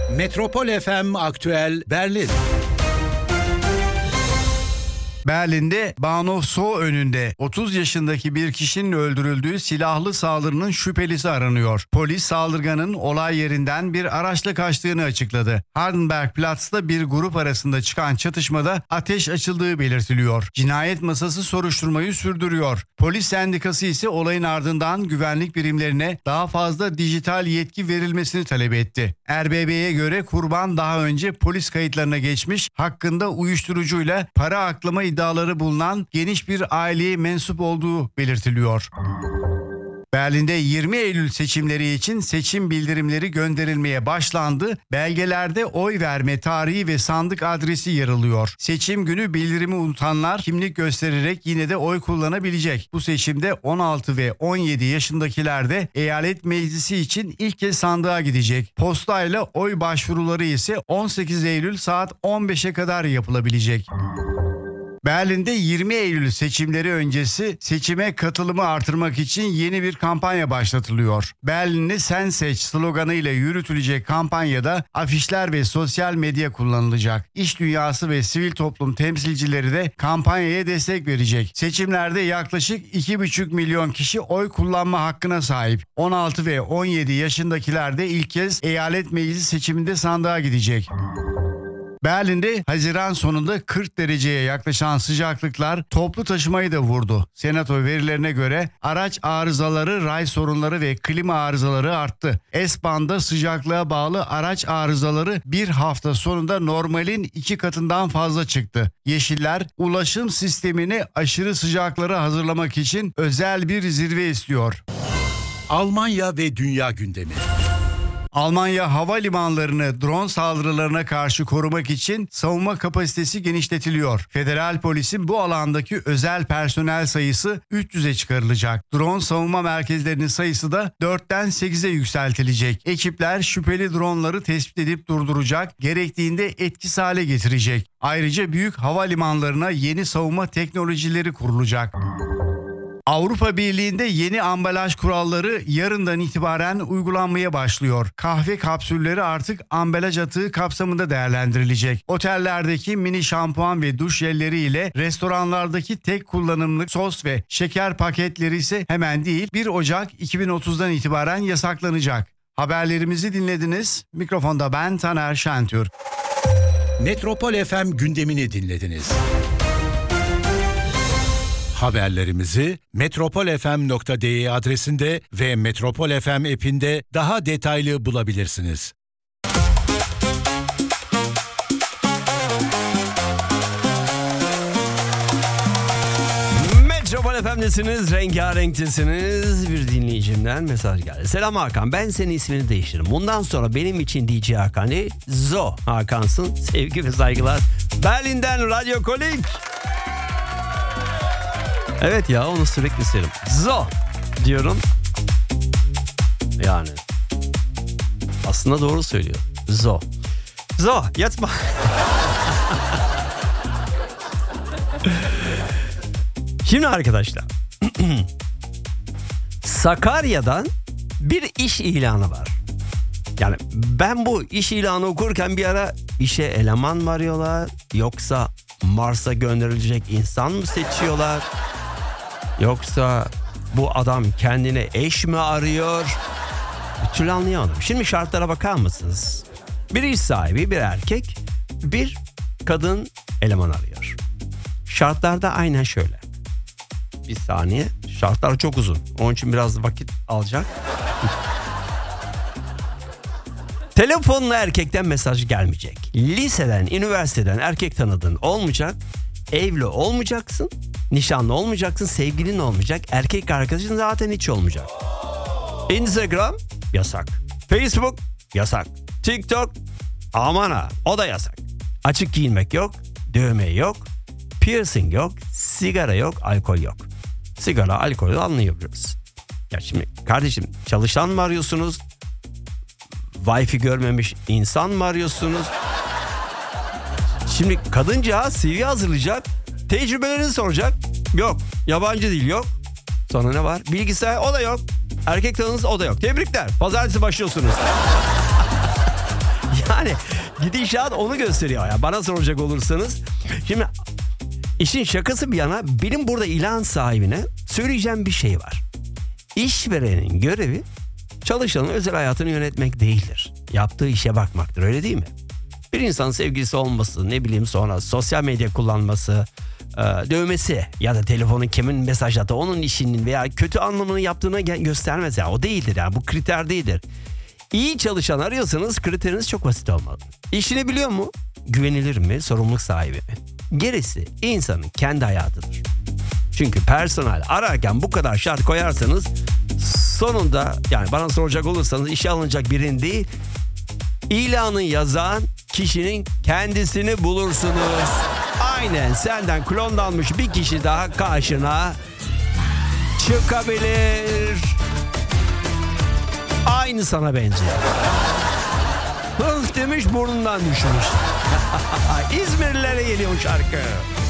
Metropol FM Aktüel Berlin. Berlin'de Bahnhof Zoo önünde 30 yaşındaki bir kişinin öldürüldüğü silahlı saldırının şüphelisi aranıyor. Polis saldırganın olay yerinden bir araçla kaçtığını açıkladı. Hardenbergplatz'ta bir grup arasında çıkan çatışmada ateş açıldığı belirtiliyor. Cinayet masası soruşturmayı sürdürüyor. Polis sendikası ise olayın ardından güvenlik birimlerine daha fazla dijital yetki verilmesini talep etti. RBB'ye göre kurban daha önce polis kayıtlarına geçmiş, hakkında uyuşturucuyla para aklama iddiaları bulunan geniş bir aileye mensup olduğu belirtiliyor. Berlin'de 20 Eylül seçimleri için seçim bildirimleri gönderilmeye başlandı. Belgelerde oy verme tarihi ve sandık adresi yer alıyor. Seçim günü bildirimi unutanlar kimlik göstererek yine de oy kullanabilecek. Bu seçimde 16 ve 17 yaşındakiler de eyalet meclisi için ilk kez sandığa gidecek. Postayla oy başvuruları ise 18 Eylül saat 15'e kadar yapılabilecek. Berlin'de 20 Eylül seçimleri öncesi seçime katılımı artırmak için yeni bir kampanya başlatılıyor. Berlin'i sen seç sloganıyla yürütülecek kampanyada afişler ve sosyal medya kullanılacak. İş dünyası ve sivil toplum temsilcileri de kampanyaya destek verecek. Seçimlerde yaklaşık 2,5 milyon kişi oy kullanma hakkına sahip. 16 ve 17 yaşındakiler de ilk kez eyalet meclisi seçiminde sandığa gidecek. Berlin'de Haziran sonunda 40 dereceye yaklaşan sıcaklıklar toplu taşımayı da vurdu. Senato verilerine göre araç arızaları, ray sorunları ve klima arızaları arttı. S-Bahn'da sıcaklığa bağlı araç arızaları bir hafta sonunda normalin 2 katından fazla çıktı. Yeşiller ulaşım sistemini aşırı sıcaklara hazırlamak için özel bir zirve istiyor. Almanya ve dünya gündemi. Almanya havalimanlarını drone saldırılarına karşı korumak için savunma kapasitesi genişletiliyor. Federal polisin bu alandaki özel personel sayısı 300'e çıkarılacak. Drone savunma merkezlerinin sayısı da 4'ten 8'e yükseltilecek. Ekipler şüpheli dronları tespit edip durduracak, gerektiğinde etkisiz hale getirecek. Ayrıca büyük havalimanlarına yeni savunma teknolojileri kurulacak. Avrupa Birliği'nde yeni ambalaj kuralları yarından itibaren uygulanmaya başlıyor. Kahve kapsülleri artık ambalaj atığı kapsamında değerlendirilecek. Otellerdeki mini şampuan ve duş jelleri ile restoranlardaki tek kullanımlık sos ve şeker paketleri ise hemen değil 1 Ocak 2030'dan itibaren yasaklanacak. Haberlerimizi dinlediniz. Mikrofonda ben Taner Şentürk. Metropol FM gündemini dinlediniz. Haberlerimizi metropolfm.de adresinde ve Metropol FM app'inde daha detaylı bulabilirsiniz. Metropol FM'desiniz, rengarenktesiniz. Bir dinleyicimden mesaj geldi. Selam Hakan, ben senin ismini değiştirdim. Bundan sonra benim için DJ Hakan değil, Zo Hakan'sın. Sevgi ve saygılar. Berlin'den Radyo Kolik. Evet ya, onu sürekli söylerim. Zo diyorum. Yani aslında doğru söylüyor. Zo. Zo yatma. Şimdi arkadaşlar. Sakarya'dan bir iş ilanı var. Yani ben bu iş ilanı okurken bir ara işe eleman mı arıyorlar? Yoksa Mars'a gönderilecek insan mı seçiyorlar? Yoksa bu adam kendine eş mi arıyor? Bir türlü anlayamadım. Şimdi şartlara bakar mısınız? Bir iş sahibi, bir erkek, bir kadın eleman arıyor. Şartlarda aynen şöyle. Bir saniye. Şartlar çok uzun. Onun için biraz vakit alacak. Telefonla erkekten mesaj gelmeyecek. Liseden, üniversiteden erkek tanıdığın olmayacak. Evli olmayacaksın. Nişanlı olmayacaksın. Sevgilin olmayacak. Erkek arkadaşın zaten hiç olmayacak. Instagram yasak. Facebook yasak. TikTok aman ha, o da yasak. Açık giyinmek yok. Dövme yok. Piercing yok. Sigara yok. Alkol yok. Sigara, alkolü anlayabiliyoruz. Ya şimdi kardeşim, çalışan mı arıyorsunuz? Wi-Fi görmemiş insan mı arıyorsunuz? Şimdi kadıncağız CV hazırlayacak. Tecrübelerini soracak. Yok. Yabancı dil yok. Sonra ne var? Bilgisayar, o da yok. Erkek tanınız, o da yok. Tebrikler. Pazartesi başlıyorsunuz. Yani gidişat onu gösteriyor ya. Bana soracak olursanız. Şimdi işin şakası bir yana, benim burada ilan sahibine söyleyeceğim bir şey var. İşverenin görevi çalışanın özel hayatını yönetmek değildir. Yaptığı işe bakmaktır, öyle değil mi? Bir insanın sevgilisi olması, ne bileyim sonra sosyal medya kullanması, dövmesi ya da telefonun kimin mesaj attığı, onun işinin veya kötü anlamını yaptığına göstermez. Yani o değildir, yani bu kriter değildir. İyi çalışan arıyorsanız kriteriniz çok basit olmalı. İşini biliyor mu? Güvenilir mi? Sorumluluk sahibi mi? Gerisi insanın kendi hayatıdır. Çünkü personel ararken bu kadar şart koyarsanız sonunda, yani bana soracak olursanız, işe alınacak birinin değil, ilanı yazan kişinin kendisini bulursunuz. Aynen, senden klonlanmış bir kişi daha karşına çıkabilir. Aynı sana benziyor. Hıh demiş, burnundan düşmüş. İzmirlilere geliyor şarkı.